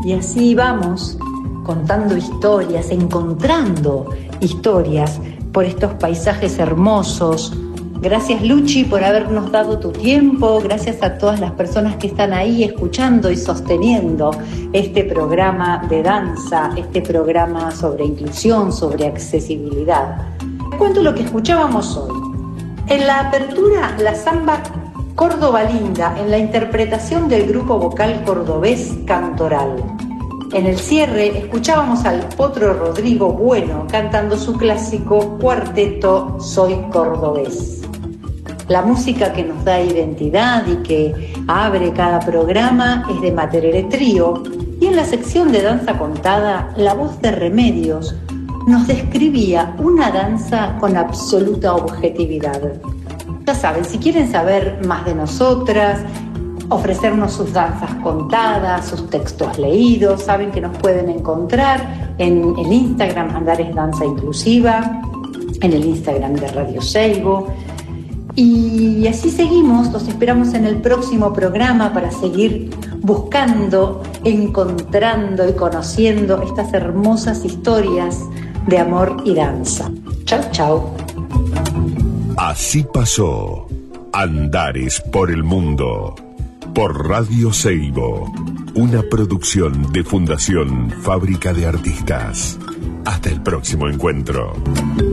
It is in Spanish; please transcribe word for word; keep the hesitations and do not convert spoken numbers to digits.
Y así vamos contando historias, encontrando historias por estos paisajes hermosos. Gracias, Luchi, por habernos dado tu tiempo. Gracias a todas las personas que están ahí escuchando y sosteniendo este programa de danza, este programa sobre inclusión, sobre accesibilidad. Te cuento lo que escuchábamos hoy. En la apertura, la samba Córdoba Linda, en la interpretación del grupo vocal cordobés Cantoral. En el cierre, escuchábamos al Potro Rodrigo Bueno cantando su clásico cuarteto Soy Cordobés. La música que nos da identidad y que abre cada programa es de Materere Trío, y en la sección de danza contada, la voz de Remedios nos describía una danza con absoluta objetividad. Ya saben, si quieren saber más de nosotras, ofrecernos sus danzas contadas, sus textos leídos, saben que nos pueden encontrar en el Instagram Andares Danza Inclusiva, en el Instagram de Radio Seibo. Y así seguimos, los esperamos en el próximo programa para seguir buscando, encontrando y conociendo estas hermosas historias de amor y danza. Chau, chau. Así pasó Andares por el Mundo, por Radio Seibo, una producción de Fundación Fábrica de Artistas. Hasta el próximo encuentro.